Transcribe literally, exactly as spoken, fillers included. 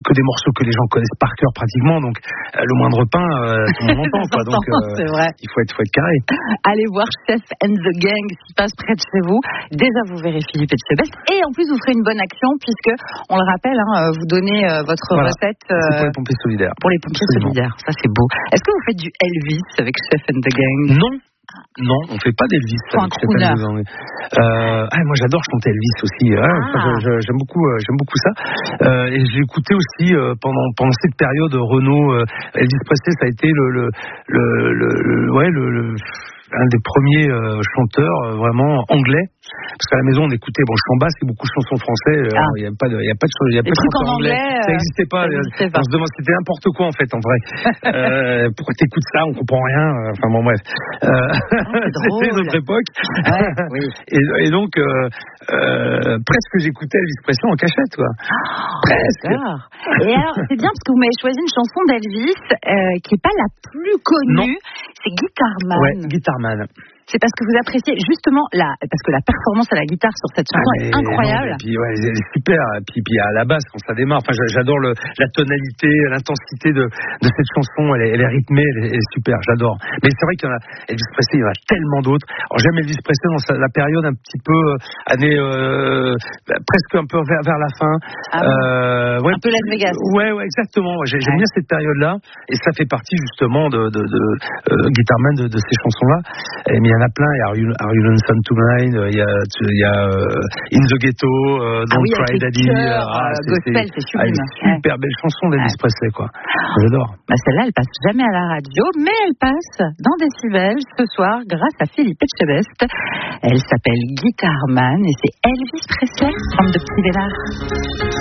que des morceaux que les gens connaissent par cœur pratiquement, donc euh, le moindre pain, euh, tout le monde entend, quoi. Donc euh, c'est vrai. il faut être, faut être carré. Allez voir Chef and the Gang qui passe près de chez vous. Déjà, vous verrez Philippe Etchebest et en plus, vous ferez une bonne action puisque, on le rappelle, hein, vous donnez euh, votre voilà. recette euh, c'est pour les pompiers solidaires. Pour les pompiers Absolument. solidaires, ça c'est beau. Est-ce que vous faites du Elvis avec Chef and the Gang? Non. Non, on fait pas d'Elvis. Pour un crooner. Euh, ah, moi j'adore chanter Elvis aussi. Hein. Ah. Enfin, je, je, j'aime beaucoup, euh, j'aime beaucoup ça. Euh, et j'ai écouté aussi euh, pendant pendant cette période Renaud, euh, Elvis Presley, ça a été le le le, le, le ouais le, le un des premiers euh, chanteurs euh, vraiment anglais. Parce qu'à la maison on écoutait, bon, chant basque et beaucoup de chansons français. Il ah. n'y a pas de, il y a pas de, il y a pas de chansons anglais. anglais. Ça n'existait pas. Ça pas. On se demande, c'était n'importe quoi en fait, en vrai. euh, pourquoi t'écoutes ça? On comprend rien. Enfin bon, bref. Euh, oh, c'était notre époque. Ouais, oui. et, et donc euh, euh, presque j'écoutais Elvis Presley en cachette, quoi. Oh, presque. D'accord. Et alors c'est bien parce que vous m'avez choisi une chanson d'Elvis euh, qui est pas la plus connue. Non. C'est Guitar Man. Ouais, Guitar Man. C'est parce que vous appréciez justement la, parce que la performance à la guitare sur cette chanson ah, est incroyable. Non, et puis ouais, elle est super. Et puis, puis à la base quand ça démarre, enfin j'adore le, la tonalité, l'intensité de, de cette chanson. Elle est, elle est rythmée, elle est, elle est super. J'adore. Mais c'est vrai qu'il y en a Elvis Presley, il y en a tellement d'autres. Alors j'aime Elvis Presley dans sa, la période un petit peu euh, année euh, presque un peu vers, vers la fin. Ah, euh, ouais, un peu Las Vegas. Ouais, ouais, exactement. J'aime ouais. bien cette période-là, et ça fait partie justement de, de, de euh, Guitar Man, de, de ces chansons-là. Et, mais il y en a plein. Il y a Are You, Are you Lonesome Tonight, il y a, il y a uh, In the Ghetto, uh, Don't ah oui, Cry Daddy. Chœurs, ah, c'est, gospel, c'est sublime. Ah, super ouais. Belle chanson d'Elvis ouais. Presley, quoi. J'adore. Bah celle-là, elle passe jamais à la radio, mais elle passe dans Décibel ce soir grâce à Philippe Etchebest. Elle s'appelle Guitar Man et c'est Elvis Presley from the Petit Vélard.